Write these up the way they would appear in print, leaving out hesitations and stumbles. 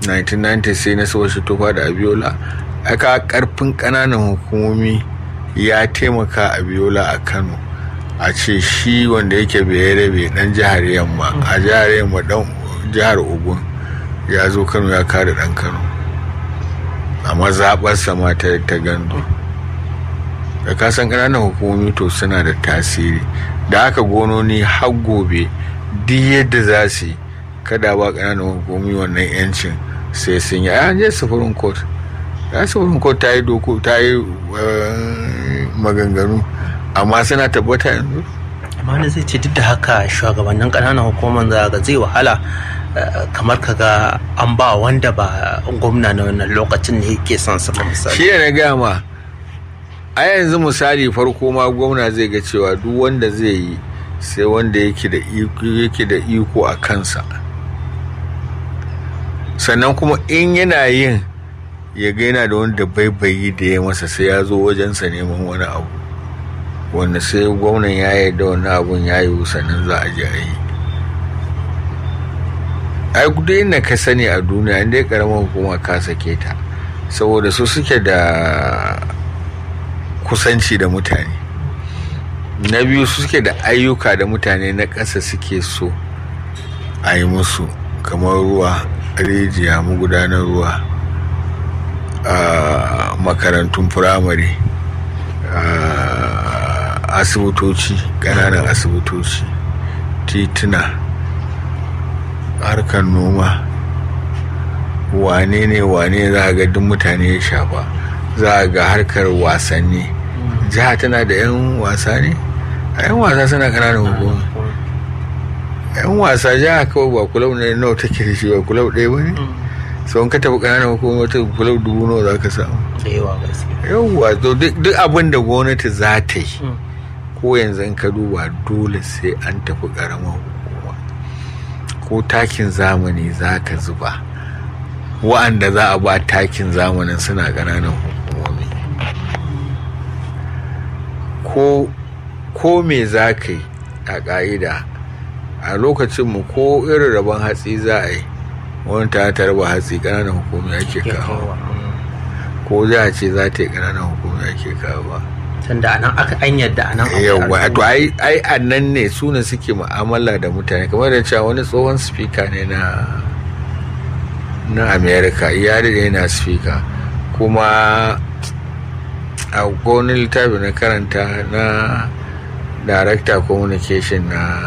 1990 sai na so shi tufa da Abiola. Aka karfin ƙananan hukumomi ya taimaka Abiola a Kano a ce shi wanda yake Bayerabe dan jihar Yamma a jihar Yamma dan jihar Ogun ya zo Kano ya kare dan Kano a mazaɓarsa ma ta Gandu. Da kasan ƙananan hukumomi to suna da tasiri, da aka gononi har gobe duk yadda za su yi kada ba ƙananan hukumomi wannan yancin sai sun yi. An je Supreme Court, Supreme Court ta yi doko, ta yi maganganu, amma suna tabbata yanzu. Amma wani zai ce duk da haka shugabannin ƙananan hukumar ga zai wahala kamar kaga an ba wanda ba gwamna na wannan lokacin ne yake son sama misali. Shi ne na gama a yanzu misali farko ma gwamna zai ga cewa duk wanda zai yi sai wanda yake da iko a kansa, sannan kuma in yana yin ya ga yana da wanda baibayi da ya masa sai ya zo wajensa neman wani abu wanda sai gwamnan ya yarda wani abun ya yi sannan za a je a yi. ai duk inda ka sani a duniya inda ya karamar hukuma ka sake ta saboda su suke da kusanci da mutane, na biyu su suke da ayyuka da mutane na ƙasa suke so a yi musu, kamar ruwa, rijiya, magudanar ruwa, makarantun firamare, asibitoci, ƙananan asibitoci, tituna, harkar noma, wane za a ga duk mutane ya shafa. Za a ga harkar wasanni, jiha tana da 'yan wasa ne, a 'yan wasa suna ƙananan hukuma. 'yan wasa jiha kawai ba kulau ne nawa take da shi, ba kulau ɗaya ba ne, sau ka tafi ƙananan hukuma wata kulau 1000 nawa za ka samu. Yawwa duk abin da gwamnati za ta yi ko yanzu in ka duba dole sai an tafi ƙaramar hukuma. Ko takin zamani za ka zuba, wa'anda za a ba takin zamanin suna ƙananan hukumomi. Ko me za ka yi a ƙa'ida a lokacinmu, ko irin rabon hatsi za a yi, wani ta raba hatsi ƙananan hukumomi ake kawo, ko za a ce za ta yi ƙananan hukumomi ake kawo. Tunda anan aka an yadda anan yawa to ai annan ne su ne suke mu'amala da mutane, kamar da cewa wani tsohon speaker ne na America ya da yana speaker, kuma a wani littafi na karanta na director communication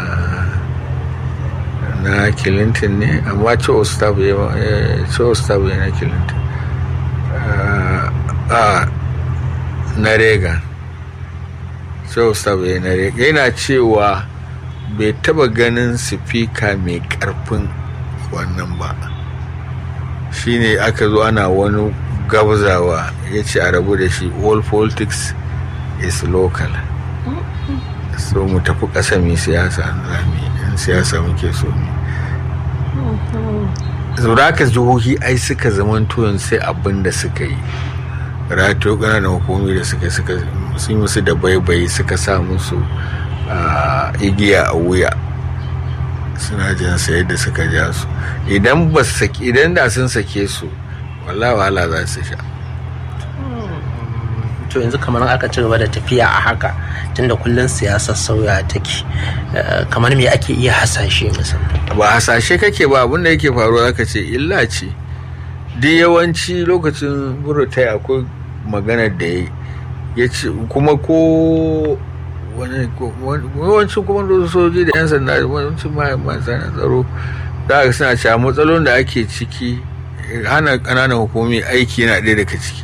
na Clinton ne, amma Cho staff na Clinton na Reagan. So yana cewa bai taba ganin sifika mai karfin wannan ba. Shine aka zo ana wani gabzawa ya ce a rabu da shi, all politics is local. So mu tafi ƙasa mai siyasa, yan siyasa muke so ne. Zuraka jihohi ai suka zaman tuyon sai abin da suka yi. Rato ƙananan hukumi da suka sun musu da baibayi, suka sa musu igiya a wuya, suna jin sai da suka ja su. Idan da sun sake su wallahi wahala za su sha. To yanzu kamar aka ci gaba da tafiya a haka, tunda kullun siyasar sauya take, kamar me ake iya hasashe musamman? Ba hasashe kake ba, abin da yake faruwa aka ce illa ce. Duk yawanci lokacin burutai akwai maganar da ya ce, kuma ko yawancin kuma sojoji da 'yan sanda yawancin masu tsaro da aka suna cewa matsalolin da ake ciki, hana ƙananan hukumi aiki yana ɗaya daga ciki.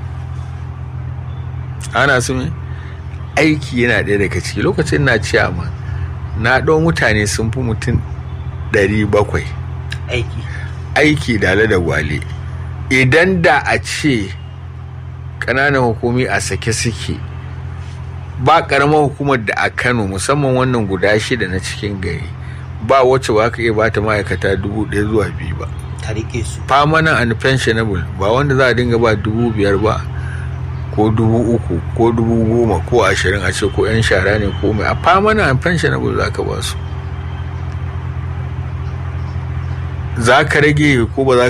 Ana su mai aiki yana ɗaya daga ciki. Lokacin na ciyama na ɗau mutane sun fi mutum 700 aiki da gwale. Idan da a ce ƙananan hukumi a sake suke, ba ƙaramar hukumar da a Kano musamman wannan guda 6 na cikin gari ba wacce ba ka iya ba ta ma'aikata 1,000 zuwa 2 ba. Ta rike su permanent and pensionable, ba wanda za a dinga ba 5,000 ba ko 3,000 ko 10,000 ko 20 a ce ko 'yan shara ne ko mai. A permanent and pensionable za ka ba su, za ka rage ko ba za